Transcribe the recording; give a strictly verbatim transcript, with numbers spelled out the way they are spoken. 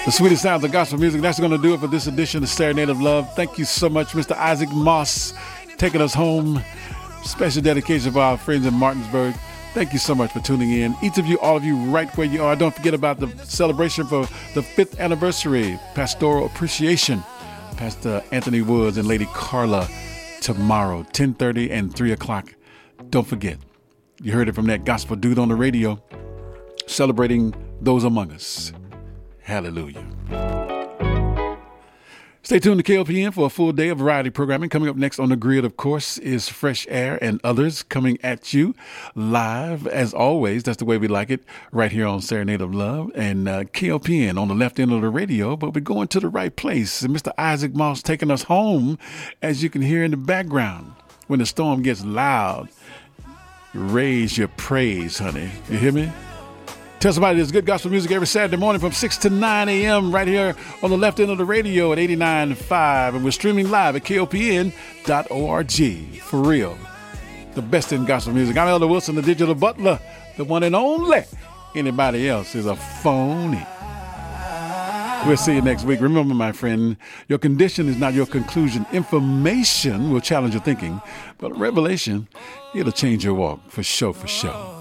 The sweetest sounds of gospel music. That's going to do it for this edition of Serenade of Love. Thank you so much, Mister Isaac Moss, taking us home. Special dedication for our friends in Martinsburg. Thank you so much for tuning in. Each of you, all of you, right where you are. Don't forget about the celebration for the fifth anniversary, Pastoral Appreciation. Pastor Anthony Woods and Lady Carla tomorrow, ten thirty and three o'clock. Don't forget, you heard it from that gospel dude on the radio, celebrating those among us. Hallelujah. Stay tuned to K O P N for a full day of variety programming. Coming up next on the grid, of course, is Fresh Air and others coming at you live, as always. That's the way we like it, right here on Serenade of Love and uh, K O P N on the left end of the radio. But we're going to the right place. And Mister Isaac Moss taking us home, as you can hear in the background. When the storm gets loud, raise your praise, honey. You hear me? Tell somebody there's good gospel music every Saturday morning from six to nine a.m. right here on the left end of the radio at eighty-nine point five. And we're streaming live at K O P N dot org. For real. The best in gospel music. I'm Elder Wilson, the digital butler, the one and only. Anybody else is a phony. We'll see you next week. Remember, my friend, your condition is not your conclusion. Information will challenge your thinking, but revelation, it'll change your walk for sure, for sure.